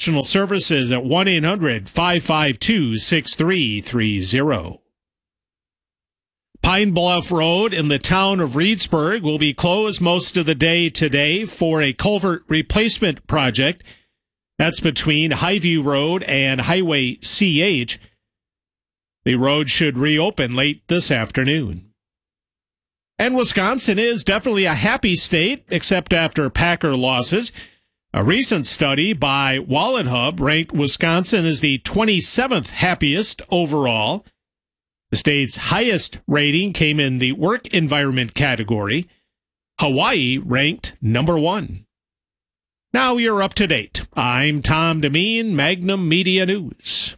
Professional Services at 1-800-552-6330. Pine Bluff Road in the town of Reedsburg will be closed most of the day today for a culvert replacement project. That's between Highview Road and Highway CH. The road should reopen late this afternoon. And Wisconsin is definitely a happy state, except after Packer losses. A recent study by WalletHub ranked Wisconsin as the 27th happiest overall. The state's highest rating came in the work environment category. Hawaii ranked number 1. Now you're up to date. I'm Tom Demeen, Magnum Media News.